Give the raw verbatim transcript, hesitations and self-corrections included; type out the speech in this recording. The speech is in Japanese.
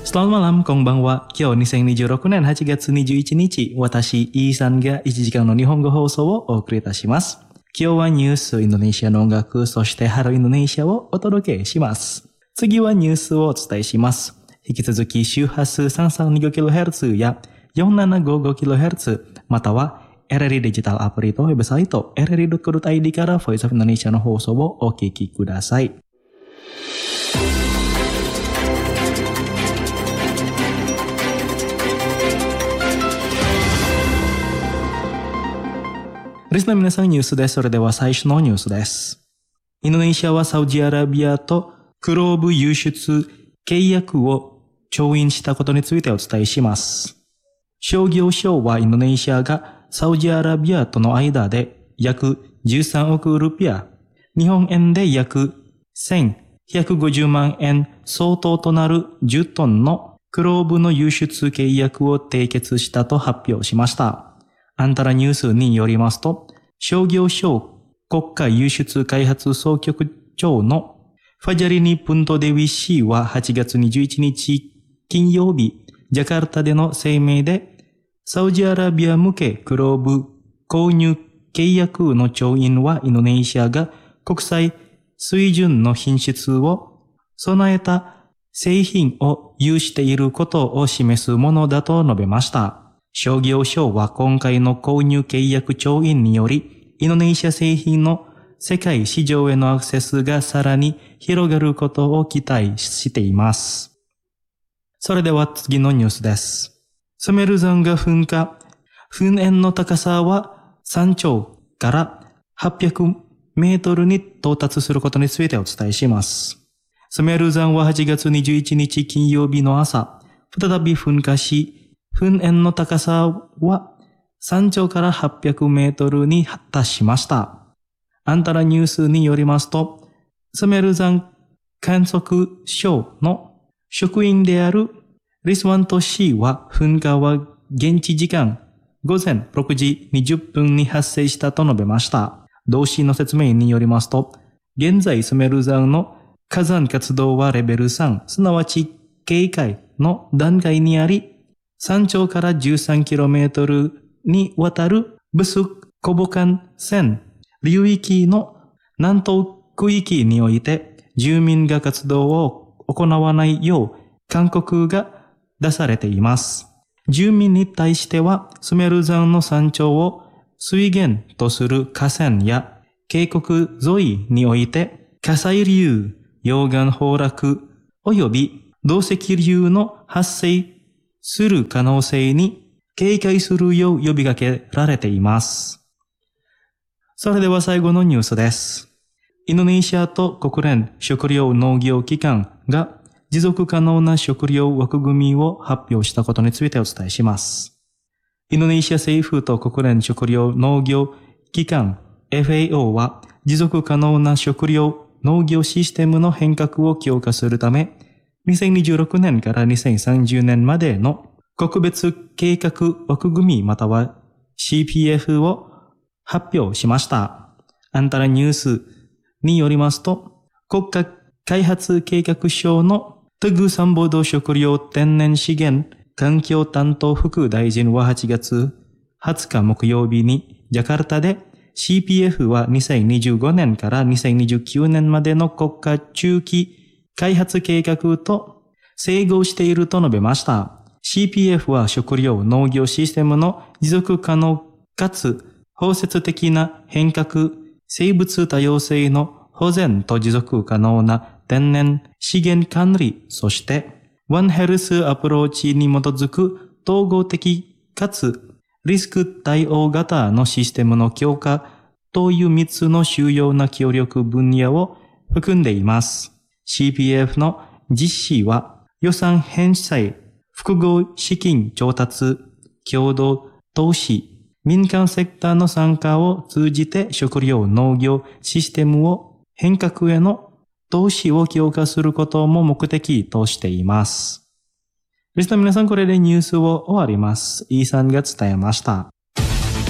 Selamat malam, konbanwa. Kyoにせんにじゅうろくねんはちがつにじゅういちにち、私、イーさんがいちじかんの日本語放送をお送りいたします。今日はニュース、インドネシアの音楽、そしてハローインドネシアをお届けします。次はニュースをお伝えします。引き続き周波数 さんさんにごキロヘルツ や よんななごごキロヘルツ または エルエル デジタルアプリとウェブサイト エルエルドットコムドットアイディー から Voice of Indonesia の放送をお聞きください。リスナー皆さんニュースです。それでは最初のニュースです。インドネシアはサウジアラビアとクローブ輸出契約を調印したことについてお伝えします。商業省はインドネシアがサウジアラビアとの間で約じゅうさんおくルピア、日本円で約せんひゃくごじゅうまんえん相当となるじゅっトンのクローブの輸出契約を締結したと発表しました。アンタラニュースによりますと、商業省国家輸出開発総局長のファジャリニ・プントデウィ氏ははちがつにじゅういちにち金曜日、ジャカルタでの声明で、サウジアラビア向けクローブ購入契約の調印はインドネシアが国際水準の品質を備えた製品を有していることを示すものだと述べました。商業省は今回の購入契約調印により、インドネシア製品の世界市場へのアクセスがさらに広がることを期待しています。それでは次のニュースです。スメル山が噴火。噴煙の高さは山頂からはっぴゃくメートルに到達することについてお伝えします。スメル山ははちがつにじゅういちにち金曜日の朝、再び噴火し、噴煙の高さは山頂からはっぴゃくメートルに達しました。アンタラニュースによりますと、スメル山観測所の職員であるリスワント氏は噴火は現地時間ごぜんろくじにじゅっぷんに発生したと述べました。同氏の説明によりますと、現在スメル山の火山活動はレベルさん、すなわち警戒の段階にあり、山頂から じゅうさんキロメートル にわたるブスコボカン線流域の南東区域において住民が活動を行わないよう勧告が出されています。住民に対してはスメル山の山頂を水源とする河川や渓谷沿いにおいて火砕流、溶岩崩落及び土石流の発生する可能性に警戒するよう呼びかけられています。それでは最後のニュースです。インドネシアと国連食糧農業機関が持続可能な食糧枠組みを発表したことについてお伝えします。インドネシア政府と国連食糧農業機関 エフエーオー は持続可能な食糧農業システムの変革を強化するため、にせんにじゅうろくねんからにせんさんじゅうねんまでの国別計画枠組みまたは シーピーエフ を発表しました。アンタラニュースによりますと、国家開発計画省のトゥグサンボド食料天然資源環境担当副大臣ははちがつはつか木曜日にジャカルタで シーピーエフ はにせんにじゅうごねんからにせんにじゅうきゅうねんまでの国家中期開発計画と整合していると述べました。シーピーエフ は食料農業システムの持続可能かつ包摂的な変革、生物多様性の保全と持続可能な天然資源管理、そしてワンヘルスアプローチに基づく統合的かつリスク対応型のシステムの強化というみっつの主要な協力分野を含んでいます。シーピーエフ の実施は予算編成、複合資金調達、共同投資、民間セクターの参加を通じて食料農業システムを変革への投資を強化することも目的としています。リスナーの皆さん、これでニュースを終わります。イーさんが伝えました。